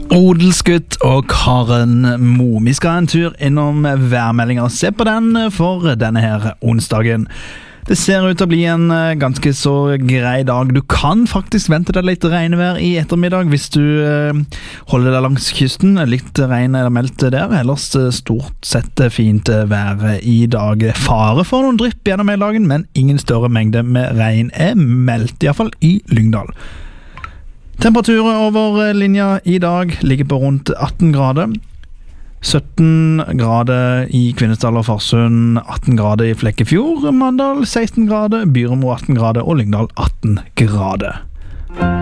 Odelsgutt og Karen Mo. Vi skal en tur innom værmeldingen og se på den for denne her onsdagen. Det ser ut til å bli en ganske så grei dag. Du kan faktisk vente deg litt regnvær i ettermiddag hvis du holder deg langs kysten. Litt regn er det meldt der, ellers stort sett fint vær i dag. Fare for noen drypp gjennom hele dagen, men ingen større mengde med regn er meldt, i hvert fall i Lyngdal. Temperaturen over linja i dag ligger på rundt 18 grader. 17 grader i Kvinesdal og Farsund, 18 grader i Flekkefjord, Mandal 16 grader, Byremo 18 grader og Lyngdal 18 grader.